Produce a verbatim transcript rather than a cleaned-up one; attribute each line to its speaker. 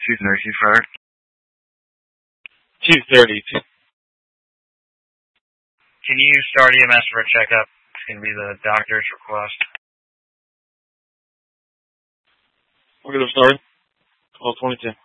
Speaker 1: two thirty for
Speaker 2: two thirty.
Speaker 3: Can you start E M S for a checkup? It's going to be the doctor's request.
Speaker 2: We're going to start. twelve twenty-two.